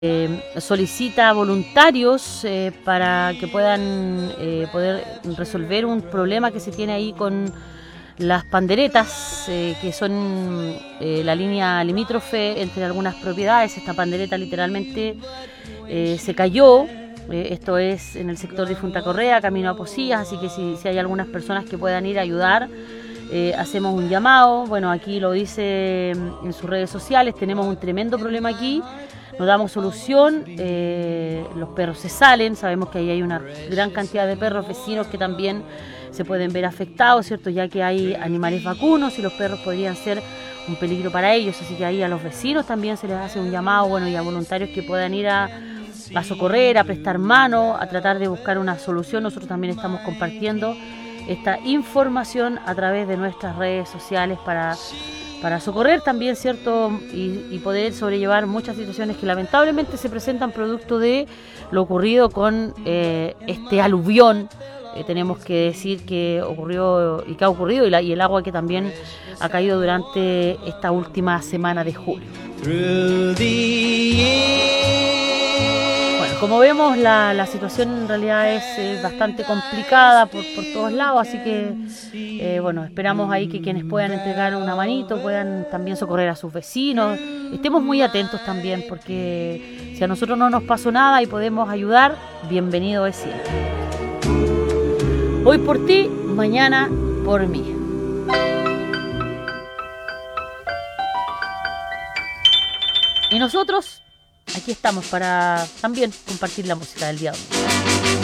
solicita voluntarios para que puedan poder resolver un problema que se tiene ahí con las panderetas, que son la línea limítrofe entre algunas propiedades. Esta pandereta literalmente se cayó. Esto es en el sector de Punta Correa, camino a Pocillas, así que si hay algunas personas que puedan ir a ayudar, hacemos un llamado. Bueno, aquí lo dice en sus redes sociales, tenemos un tremendo problema aquí, no damos solución, los perros se salen, sabemos que ahí hay una gran cantidad de perros vecinos que también se pueden ver afectados, ¿cierto? Ya que hay animales vacunos y los perros podrían ser un peligro para ellos, así que ahí a los vecinos también se les hace un llamado, bueno, y a voluntarios que puedan ir a socorrer, a prestar mano, a tratar de buscar una solución. Nosotros también estamos compartiendo esta información a través de nuestras redes sociales para socorrer también, ¿cierto? Y poder sobrellevar muchas situaciones que lamentablemente se presentan producto de lo ocurrido con este aluvión. Tenemos que decir que ocurrió y que ha ocurrido y el agua que también ha caído durante esta última semana de julio. Bueno, como vemos, la situación en realidad es bastante complicada por todos lados, así que bueno, esperamos ahí que quienes puedan entregar una manito puedan también socorrer a sus vecinos. Estemos muy atentos también, porque si a nosotros no nos pasó nada y podemos ayudar, bienvenido es siempre. Hoy por ti, mañana por mí. Y nosotros aquí estamos para también compartir la música del día de hoy.